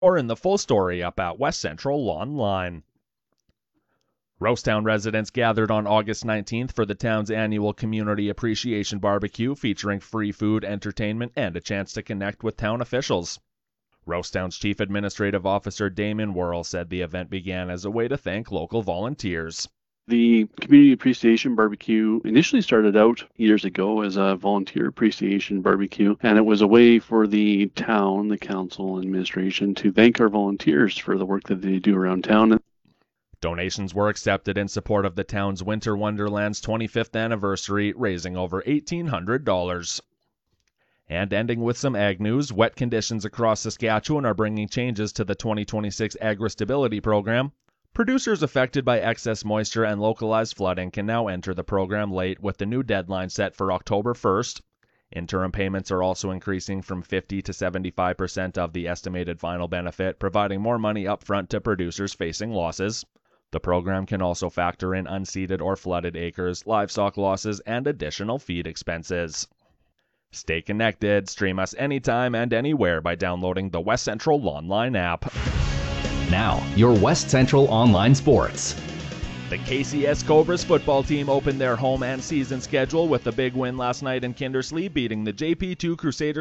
or in the full story up at West Central Online. Rosetown residents gathered on August 19th for the town's annual Community Appreciation Barbecue featuring free food, entertainment, and a chance to connect with town officials. Rosetown's Chief Administrative Officer Damon Worrell said the event began as a way to thank local volunteers. The Community Appreciation Barbecue initially started out years ago as a volunteer appreciation barbecue, and it was a way for the town, the council, and administration to thank our volunteers for the work that they do around town. Donations were accepted in support of the town's Winter Wonderland's 25th anniversary, raising over $1,800. And ending with some ag news, wet conditions across Saskatchewan are bringing changes to the 2026 Agri-Stability Program. Producers affected by excess moisture and localized flooding can now enter the program late, with the new deadline set for October 1st. Interim payments are also increasing from 50 to 75% of the estimated final benefit, providing more money upfront to producers facing losses. The program can also factor in unseeded or flooded acres, livestock losses, and additional feed expenses. Stay connected. Stream us anytime and anywhere by downloading the West Central Online app. Now, your West Central Online Sports. The KCS Cobras football team opened their home and season schedule with a big win last night in Kindersley, beating the JP2 Crusaders